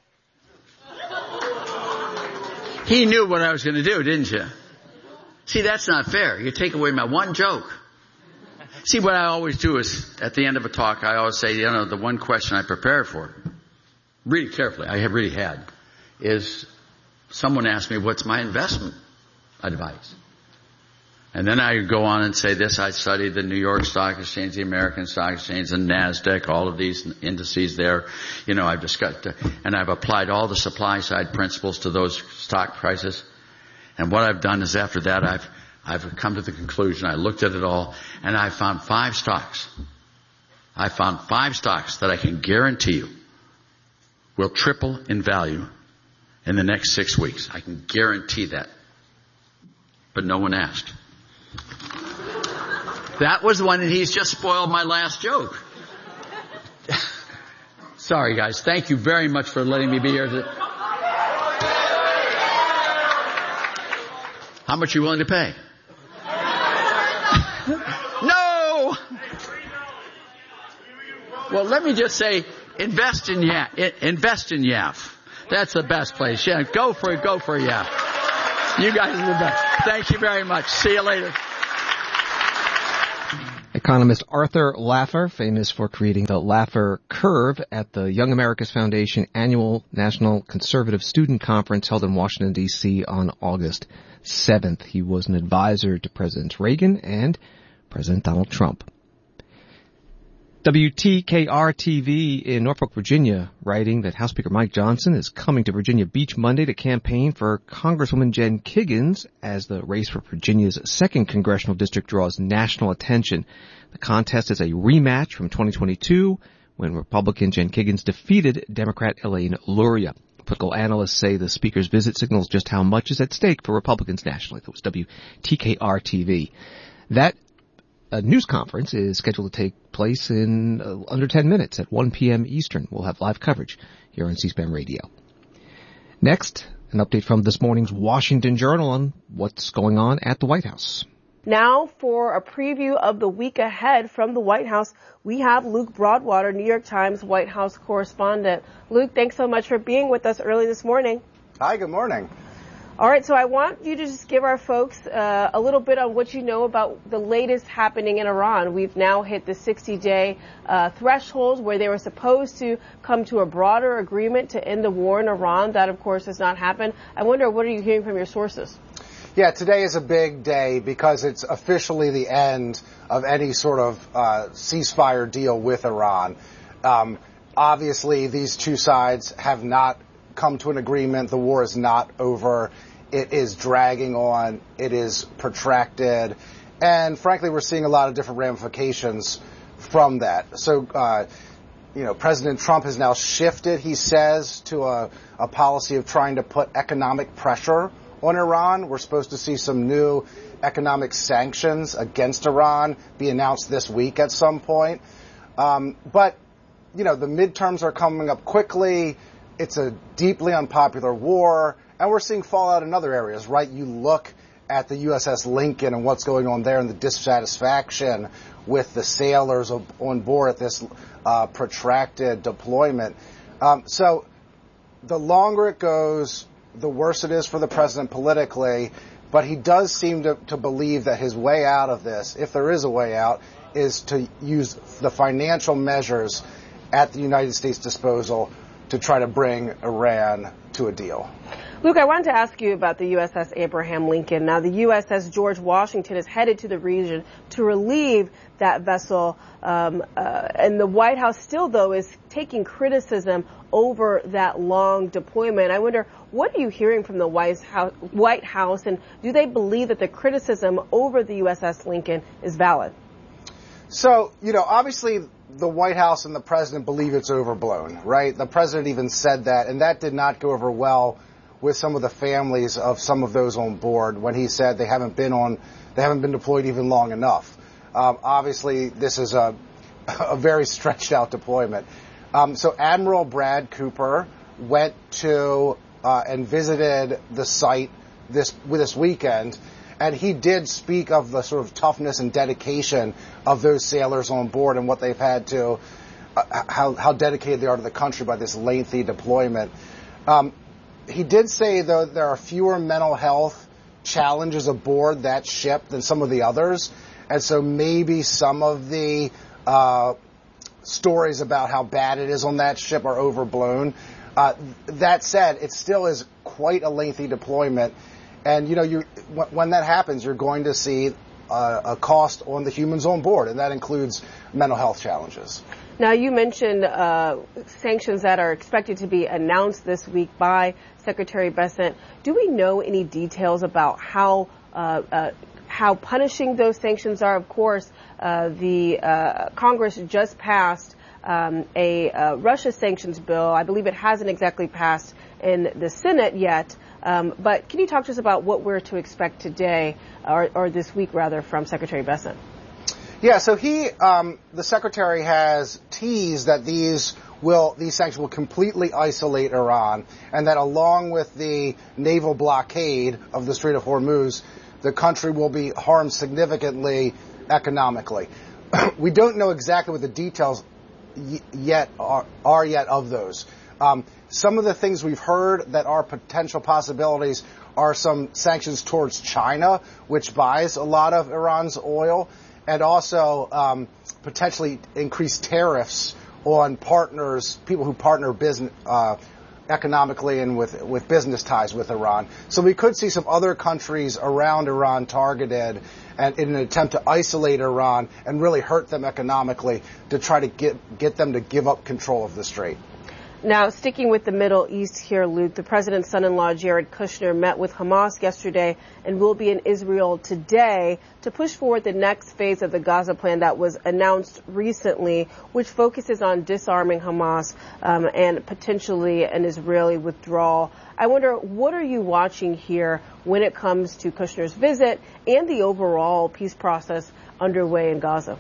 He knew what I was going to do, didn't you? See, that's not fair. You take away my one joke. See, what I always do is, at the end of a talk, I always say, you know, the one question I prepared for, really carefully, I have really had, is someone asked me, what's my investment advice? And then I go on and say this, I studied the New York Stock Exchange, the American Stock Exchange, the NASDAQ, all of these indices there. You know, I've discussed, and I've applied all the supply side principles to those stock prices. And what I've done is after that, I've, I've come to the conclusion, I looked at it all, and I found five stocks. I found five stocks that I can guarantee you will triple in value in the next six weeks. I can guarantee that. But no one asked. That was the one, and he's just spoiled my last joke. Sorry, guys. Thank you very much for letting me be here. How much are you willing to pay? No! Well, let me just say, invest in Y A F. Invest in Y A F. That's the best place. Yeah, go for it. Go for Y A F. You guys are the best. Thank you very much. See you later. Economist Arthur Laffer, famous for creating the Laffer Curve at the Young America's Foundation annual National Conservative Student Conference held in Washington, D C on August seventh. He was an advisor to President Reagan and President Donald Trump. W T K R T V in Norfolk, Virginia, writing that House Speaker Mike Johnson is coming to Virginia Beach Monday to campaign for Congresswoman Jen Kiggans as the race for Virginia's second congressional district draws national attention. The contest is a rematch from twenty twenty-two when Republican Jen Kiggans defeated Democrat Elaine Luria. Political analysts say the speaker's visit signals just how much is at stake for Republicans nationally. That was W T K R T V. That A news conference is scheduled to take place in uh, under ten minutes at one p.m. Eastern. We'll have live coverage here on C-SPAN Radio. Next, an update from this morning's Washington Journal on what's going on at the White House. Now for a preview of the week ahead from the White House, we have Luke Broadwater, New York Times White House correspondent. Luke, thanks so much for being with us early this morning. Hi, good morning. All right, so I want you to just give our folks uh, a little bit on what you know about the latest happening in Iran. We've now hit the sixty-day uh, threshold where they were supposed to come to a broader agreement to end the war in Iran. That, of course, has not happened. I wonder, what are you hearing from your sources? Yeah, today is a big day because it's officially the end of any sort of uh, ceasefire deal with Iran. Um, obviously, these two sides have not come to an agreement. The war is not over. It is dragging on. It is protracted. And frankly, we're seeing a lot of different ramifications from that. So, uh, you know, President Trump has now shifted, he says, to a, a policy of trying to put economic pressure on Iran. We're supposed to see some new economic sanctions against Iran be announced this week at some point. Um, but, you know, the midterms are coming up quickly. It's a deeply unpopular war, and we're seeing fallout in other areas, right? You look at the U S S Lincoln and what's going on there and the dissatisfaction with the sailors on board at this uh, protracted deployment. Um, so the longer it goes, the worse it is for the president politically, but he does seem to, to believe that his way out of this, if there is a way out, is to use the financial measures at the United States' disposal to try to bring Iran to a deal. Luke, I wanted to ask you about the U S S Abraham Lincoln. Now, the U S S George Washington is headed to the region to relieve that vessel, um, uh, and the White House still, though, is taking criticism over that long deployment. I wonder, what are you hearing from the White House, White House, and do they believe that the criticism over the U S S Lincoln is valid? So, you know, obviously the White House and the president believe it's overblown, right? The president even said that, and that did not go over well with some of the families of some of those on board when he said they haven't been on, they haven't been deployed even long enough. Um, obviously, this is a, a very stretched out deployment. Um, so Admiral Brad Cooper went to uh, and visited the site this this weekend. And he did speak of the sort of toughness and dedication of those sailors on board and what they've had to, uh, how, how dedicated they are to the country by this lengthy deployment. Um, he did say, though, there are fewer mental health challenges aboard that ship than some of the others. And so maybe some of the uh, stories about how bad it is on that ship are overblown. Uh, that said, it still is quite a lengthy deployment. And, you know, you, when that happens, you're going to see uh, a cost on the humans on board, and that includes mental health challenges. Now, you mentioned uh, sanctions that are expected to be announced this week by Secretary Bessent. Do we know any details about how uh, uh, how punishing those sanctions are? Of course, uh, the uh, Congress just passed um, a uh, Russia sanctions bill. I believe it hasn't exactly passed in the Senate yet. Um, but can you talk to us about what we're to expect today, or, or this week rather, from Secretary Bessent? Yeah, so he, um, the secretary has teased that these will, these sanctions will completely isolate Iran, and that along with the naval blockade of the Strait of Hormuz, the country will be harmed significantly economically. We don't know exactly what the details y- yet are, are yet of those. Um, some of the things we've heard that are potential possibilities are some sanctions towards China, which buys a lot of Iran's oil, and also um, potentially increased tariffs on partners, people who partner business uh, economically and with with business ties with Iran. So we could see some other countries around Iran targeted, and in an attempt to isolate Iran and really hurt them economically to try to get get them to give up control of the strait. Now, sticking with the Middle East here, Luke, the president's son-in-law, Jared Kushner, met with Hamas yesterday and will be in Israel today to push forward the next phase of the Gaza plan that was announced recently, which focuses on disarming Hamas um, and potentially an Israeli withdrawal. I wonder, what are you watching here when it comes to Kushner's visit and the overall peace process underway in Gaza?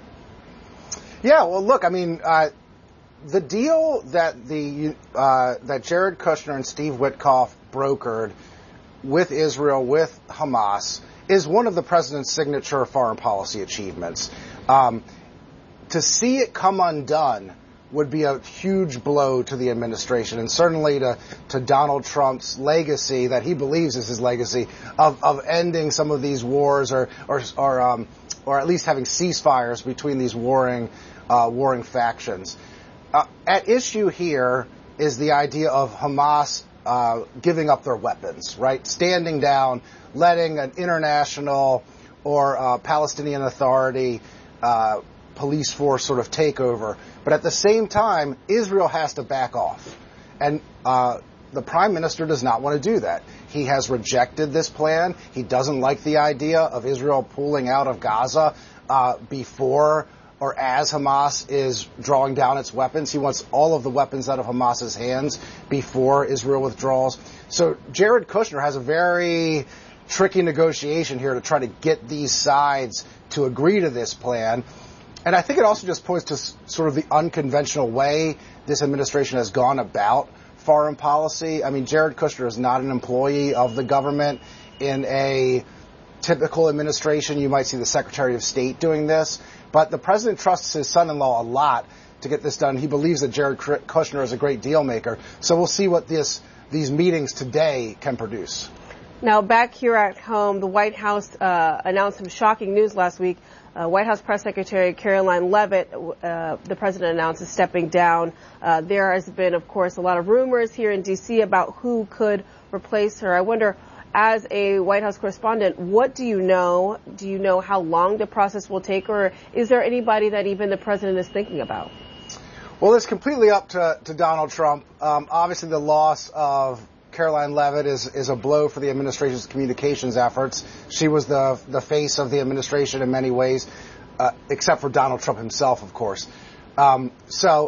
Yeah, well, look, I mean, uh, the deal that the uh, that Jared Kushner and Steve Witkoff brokered with Israel, with Hamas, is one of the president's signature foreign policy achievements. Um, to see it come undone would be a huge blow to the administration, and certainly to, to Donald Trump's legacy, that he believes is his legacy, of, of ending some of these wars, or or or, um, or at least having ceasefires between these warring uh, warring factions. Uh, at issue here is the idea of Hamas uh, giving up their weapons, right? Standing down, letting an international or uh, Palestinian Authority uh, police force sort of take over. But at the same time, Israel has to back off. And uh, the prime minister does not want to do that. He has rejected this plan. He doesn't like the idea of Israel pulling out of Gaza uh, before or as Hamas is drawing down its weapons. He wants all of the weapons out of Hamas's hands before Israel withdraws. So Jared Kushner has a very tricky negotiation here to try to get these sides to agree to this plan. And I think it also just points to sort of the unconventional way this administration has gone about foreign policy. I mean, Jared Kushner is not an employee of the government. In a typical administration, you might see the Secretary of State doing this. But the president trusts his son-in-law a lot to get this done. He believes that Jared Kushner is a great deal maker. So we'll see what this these meetings today can produce. Now, back here at home, the White House uh, announced some shocking news last week. Uh, White House Press Secretary Caroline Leavitt, uh, the president announced, is stepping down. Uh, there has been, of course, a lot of rumors here in D C about who could replace her. I wonder, as a White House correspondent, what do you know? Do you know how long the process will take, or is there anybody that even the president is thinking about? Well, it's completely up to, to Donald Trump. Um, obviously, the loss of Caroline Leavitt is, is a blow for the administration's communications efforts. She was the the face of the administration in many ways, uh, except for Donald Trump himself, of course. Um, so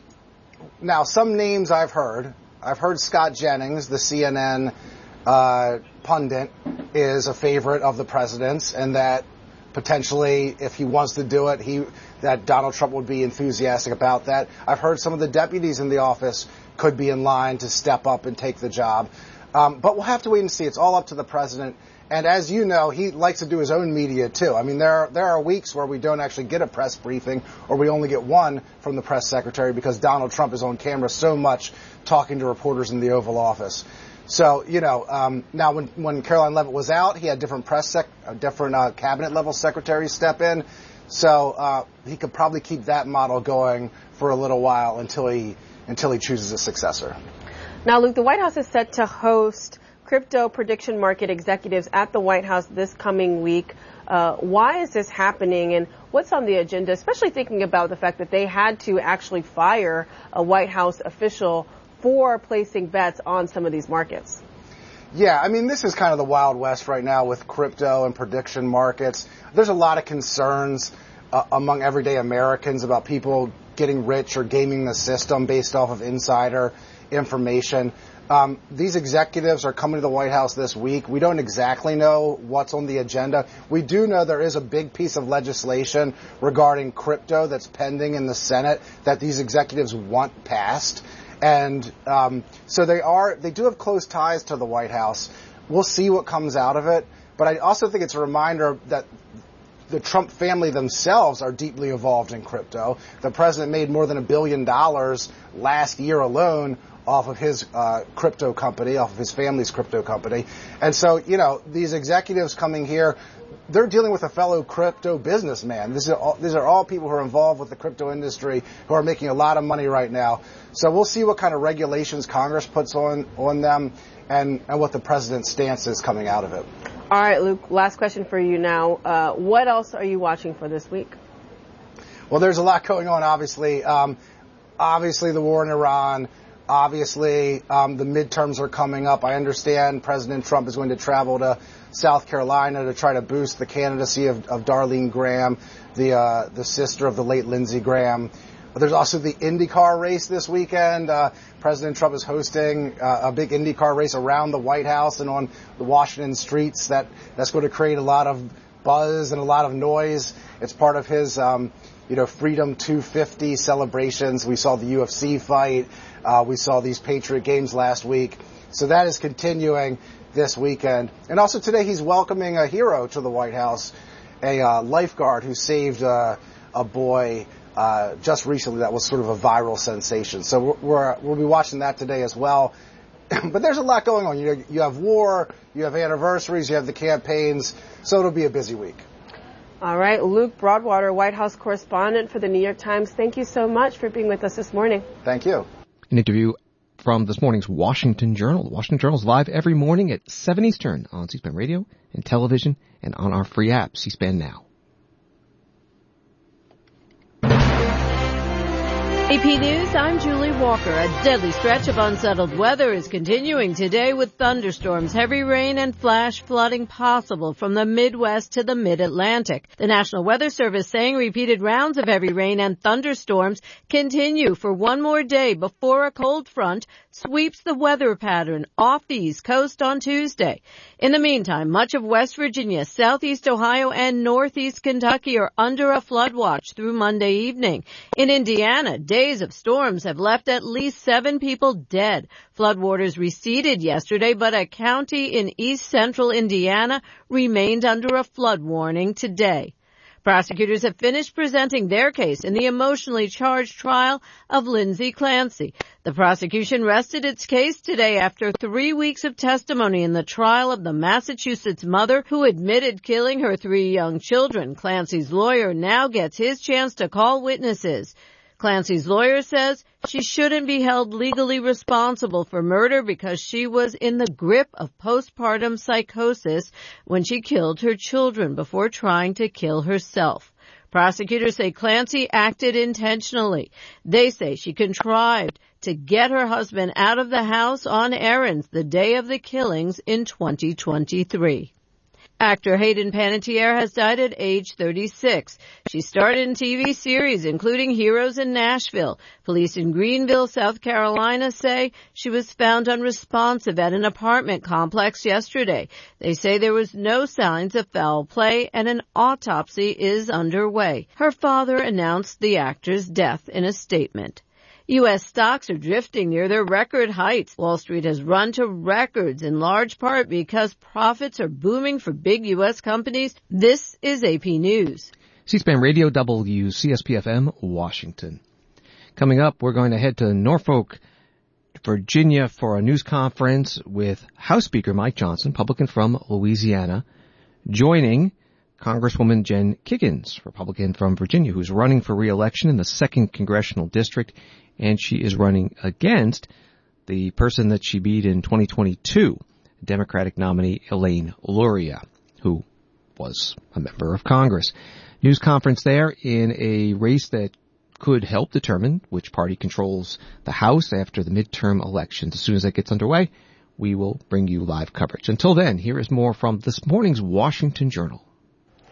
now, some names I've heard. I've heard Scott Jennings, the C N N uh, pundit, is a favorite of the president's, and that potentially, if he wants to do it, he that Donald Trump would be enthusiastic about that. I've heard some of the deputies in the office could be in line to step up and take the job. Um, but we'll have to wait and see. It's all up to the president. And as you know, he likes to do his own media, too. I mean, there are, there are weeks where we don't actually get a press briefing, or we only get one from the press secretary, because Donald Trump is on camera so much talking to reporters in the Oval Office. So, you know, um, now when, when Caroline Leavitt was out, he had different press sec, uh, different uh, cabinet level secretaries step in. So uh, he could probably keep that model going for a little while until he until he chooses a successor. Now, Luke, the White House is set to host crypto prediction market executives at the White House this coming week. Uh, why is this happening, and what's on the agenda, especially thinking about the fact that they had to actually fire a White House official for placing bets on some of these markets? Yeah, I mean, this is kind of the Wild West right now with crypto and prediction markets. There's a lot of concerns uh, among everyday Americans about people getting rich or gaming the system based off of insider information. Um, these executives are coming to the White House this week. We don't exactly know what's on the agenda. We do know there is a big piece of legislation regarding crypto that's pending in the Senate that these executives want passed. And um, so they are, they do have close ties to the White House. We'll see what comes out of it. But I also think it's a reminder that the Trump family themselves are deeply involved in crypto. The president made more than a billion dollars last year alone off of his uh, crypto company, off of his family's crypto company. And so, you know, these executives coming here, they're dealing with a fellow crypto businessman. These are all, these are all people who are involved with the crypto industry who are making a lot of money right now. So we'll see what kind of regulations Congress puts on, on them and, and what the president's stance is coming out of it. All right, Luke, last question for you now. Uh, what else are you watching for this week? Well, there's a lot going on, obviously. Um, obviously, the war in Iran. Obviously, um, the midterms are coming up. I understand President Trump is going to travel to South Carolina to try to boost the candidacy of, of Darlene Graham, the uh, the sister of the late Lindsey Graham. But there's also the IndyCar race this weekend. Uh, President Trump is hosting uh, a big IndyCar race around the White House and on the Washington streets. That that's going to create a lot of buzz and a lot of noise. It's part of his, um, you know, Freedom two fifty celebrations. We saw the U F C fight. Uh, we saw these Patriot games last week. So that is continuing this weekend. And also today he's welcoming a hero to the White House, a uh, lifeguard who saved uh, a boy uh, just recently that was sort of a viral sensation. So we're, we're, we'll be watching that today as well. But there's a lot going on. You, you have war, you have anniversaries, you have the campaigns, so it'll be a busy week. All right, Luke Broadwater, White House correspondent for the New York Times. Thank you so much for being with us this morning. Thank you. An interview from this morning's Washington Journal. The Washington Journal is live every morning at seven Eastern on C-SPAN Radio and television and on our free app, C-SPAN Now. A P News, I'm Julie Walker. A deadly stretch of unsettled weather is continuing today with thunderstorms, heavy rain, and flash flooding possible from the Midwest to the Mid-Atlantic. The National Weather Service saying repeated rounds of heavy rain and thunderstorms continue for one more day before a cold front sweeps the weather pattern off the East Coast on Tuesday. In the meantime, much of West Virginia, Southeast Ohio, and Northeast Kentucky are under a flood watch through Monday evening. In Indiana, days of storms have left at least seven people dead. Floodwaters receded yesterday, but a county in east central Indiana remained under a flood warning today. Prosecutors have finished presenting their case in the emotionally charged trial of Lindsay Clancy. The prosecution rested its case today after three weeks of testimony in the trial of the Massachusetts mother who admitted killing her three young children. Clancy's lawyer now gets his chance to call witnesses. Clancy's lawyer says she shouldn't be held legally responsible for murder because she was in the grip of postpartum psychosis when she killed her children before trying to kill herself. Prosecutors say Clancy acted intentionally. They say she contrived to get her husband out of the house on errands the day of the killings in twenty twenty-three. Actor Hayden Panettiere has died at age thirty-six. She starred in T V series, including Heroes in Nashville. Police in Greenville, South Carolina say she was found unresponsive at an apartment complex yesterday. They say there was no signs of foul play and an autopsy is underway. Her father announced the actor's death in a statement. U S stocks are drifting near their record heights. Wall Street has run to records in large part because profits are booming for big U S companies. This is A P News. C-SPAN Radio, W C S P F M, Washington. Coming up, we're going to head to Norfolk, Virginia for a news conference with House Speaker Mike Johnson, Republican from Louisiana, joining Congresswoman Jen Kiggans, Republican from Virginia, who's running for re-election in the second Congressional District, and she is running against the person that she beat in twenty twenty-two, Democratic nominee Elaine Luria, who was a member of Congress. News conference there in a race that could help determine which party controls the House after the midterm elections. As soon as that gets underway, we will bring you live coverage. Until then, here is more from this morning's Washington Journal.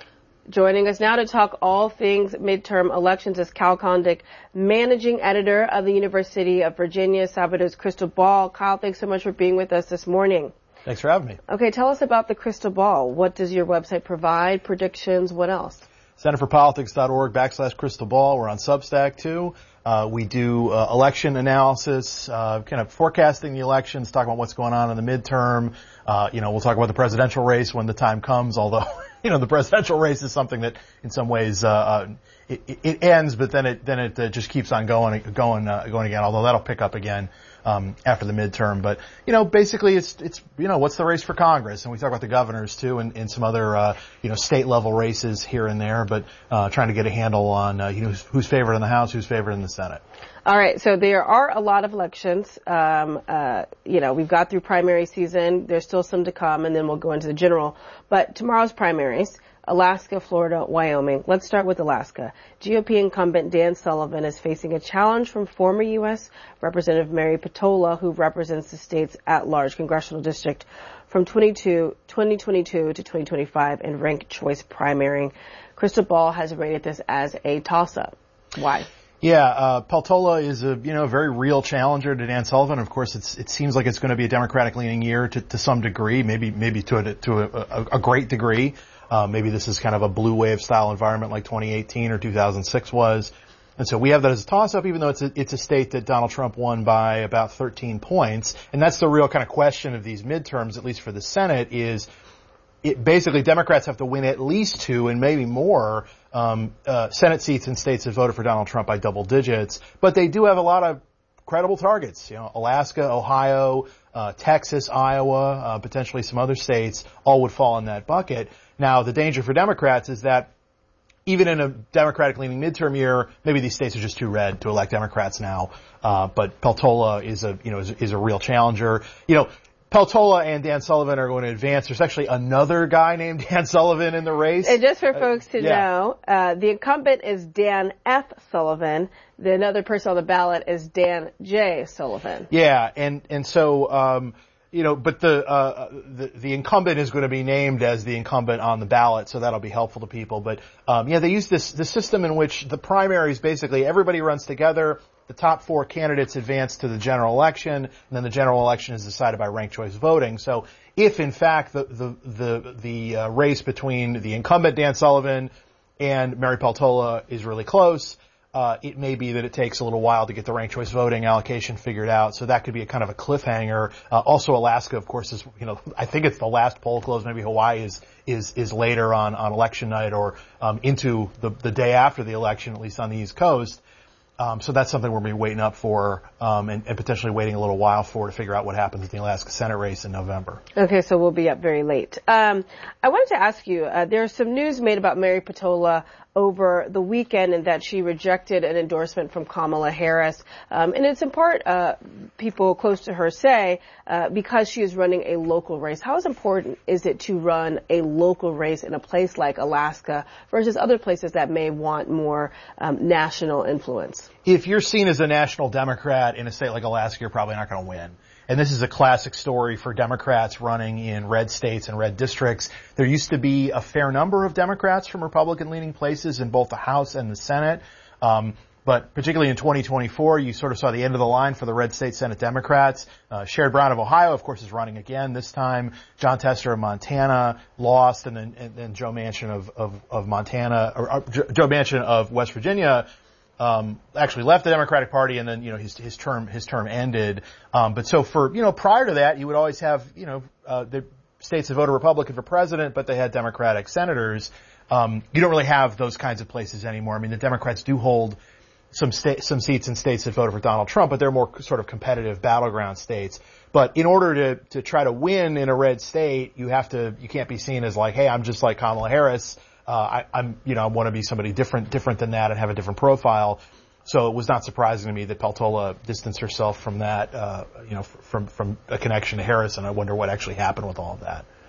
Joining us now to talk all things midterm elections is Kyle Kondik, managing editor of the University of Virginia, Salvador's Crystal Ball. Kyle, thanks so much for being with us this morning. Thanks for having me. Okay, tell us about the Crystal Ball. What does your website provide? Predictions? What else? Centerforpolitics.org backslash Crystal Ball. We're on Substack too. Uh, we do uh, election analysis, uh, kind of forecasting the elections, talking about what's going on in the midterm. Uh, you know, we'll talk about the presidential race when the time comes, although, you know, the presidential race is something that in some ways, uh, uh it, it ends, but then it, then it uh, just keeps on going, going, uh, going again, although that'll pick up again, um, after the midterm. But, you know, basically it's, it's, you know, what's the race for Congress? And we talk about the governors too and, and some other, uh, you know, state level races here and there, but, uh, trying to get a handle on, uh, you know, who's, who's favored in the House, who's favored in the Senate. All right, so there are a lot of elections. Um, uh, you know, we've got through primary season. There's still some to come, and then we'll go into the general. But tomorrow's primaries, Alaska, Florida, Wyoming. Let's start with Alaska. G O P incumbent Dan Sullivan is facing a challenge from former U S Representative Mary Peltola, who represents the state's at-large congressional district from twenty twenty-two to twenty twenty-five in ranked choice primary. Crystal Ball has rated this as a toss-up. Why? Yeah, uh, Peltola is a, you know, very real challenger to Dan Sullivan. Of course, it's, it seems like it's going to be a Democratic leaning year to, to some degree, maybe, maybe to a, to a, a, a great degree. Uh, maybe this is kind of a blue wave style environment like twenty eighteen or two thousand six was. And so we have that as a toss-up, even though it's a, it's a state that Donald Trump won by about thirteen points. And that's the real kind of question of these midterms, at least for the Senate, is it basically Democrats have to win at least two and maybe more um, uh, Senate seats in states that voted for Donald Trump by double digits. But they do have a lot of credible targets. You know, Alaska, Ohio, uh, Texas, Iowa, uh, potentially some other states, all would fall in that bucket. Now, the danger for Democrats is that even in a Democratic-leaning midterm year, maybe these states are just too red to elect Democrats now. Uh, but Peltola is a, you know, is, is a real challenger. You know, Peltola and Dan Sullivan are going to advance. There's actually another guy named Dan Sullivan in the race. And just for folks to uh, yeah. know, uh, the incumbent is Dan F. Sullivan. The another person on the ballot is Dan J. Sullivan. Yeah, and, and so, um, you know, but the, uh, the, the incumbent is going to be named as the incumbent on the ballot, so that'll be helpful to people. But, um, yeah, they use this, this system in which the primaries basically everybody runs together. The top four candidates advance to the general election, and then the general election is decided by ranked choice voting. So if, in fact, the the the, the uh, race between the incumbent Dan Sullivan and Mary Peltola is really close, uh, it may be that it takes a little while to get the ranked choice voting allocation figured out. So that could be a kind of a cliffhanger. Uh, also, Alaska, of course, is, you know, I think it's the last poll closed. Maybe Hawaii is is is later on on election night or um, into the the day after the election, at least on the East Coast. Um, so that's something we're going to be waiting up for, um, and, and potentially waiting a little while for to figure out what happens in the Alaska Senate race in November. Okay, so we'll be up very late. Um, I wanted to ask you, uh, there's some news made about Mary Peltola over the weekend and that she rejected an endorsement from Kamala Harris. Um, and it's in part, uh, people close to her say, uh, because she is running a local race. How important is it to run a local race in a place like Alaska versus other places that may want more, um, national influence? If you're seen as a national Democrat in a state like Alaska, you're probably not going to win. And this is a classic story for Democrats running in red states and red districts. There used to be a fair number of Democrats from Republican-leaning places in both the House and the Senate. Um, but particularly in twenty twenty-four, you sort of saw the end of the line for the red state Senate Democrats. Uh, Sherrod Brown of Ohio, of course, is running again this time. John Tester of Montana lost, and then, and then Joe Manchin of, of, of Montana, or, or Joe Manchin of West Virginia, Um, actually left the Democratic Party, and then, you know, his, his term, his term ended. Um, but so for, you know, prior to that, you would always have, you know, uh, the states that voted Republican for president, but they had Democratic senators. Um, you don't really have those kinds of places anymore. I mean, the Democrats do hold some sta- some seats in states that voted for Donald Trump, but they're more sort of competitive battleground states. But in order to, to try to win in a red state, you have to, you can't be seen as like, hey, I'm just like Kamala Harris. Uh, I, I'm, you know, I want to be somebody different, different than that and have a different profile. So it was not surprising to me that Peltola distanced herself from that, uh, you know, from, from a connection to Harris, and I wonder what actually happened with all of that.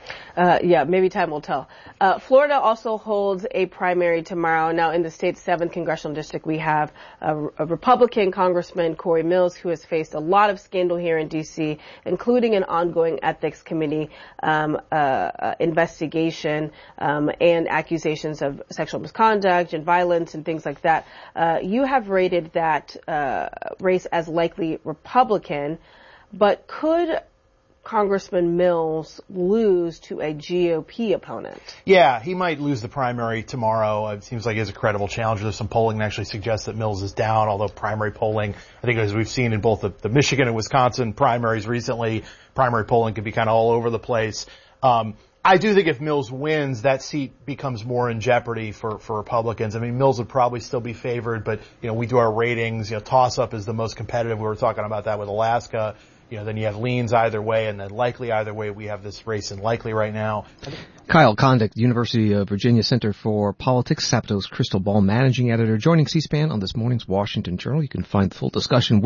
Uh, yeah, maybe time will tell. Uh, Florida also holds a primary tomorrow. Now, in the state's seventh congressional district, we have a, a Republican Congressman, Corey Mills, who has faced a lot of scandal here in D C, including an ongoing ethics committee um, uh, uh, investigation um, and accusations of sexual misconduct and violence and things like that. Uh, you have rated that uh, race as likely Republican, but could Congressman Mills lose to a G O P opponent? Yeah, he might lose the primary tomorrow. It seems like he's a credible challenger. There's some polling that actually suggests that Mills is down, although primary polling, I think as we've seen in both the, the Michigan and Wisconsin primaries recently, primary polling can be kind of all over the place. Um, I do think if Mills wins, that seat becomes more in jeopardy for, for Republicans. I mean, Mills would probably still be favored, but, you know, we do our ratings. You know, toss-up is the most competitive. We were talking about that with Alaska. You know, then you have leans either way, and then likely either way. We have this race in likely right now. Kyle Kondik, University of Virginia Center for Politics, Sapto's Crystal Ball managing editor, joining C-SPAN on this morning's Washington Journal. You can find the full discussion with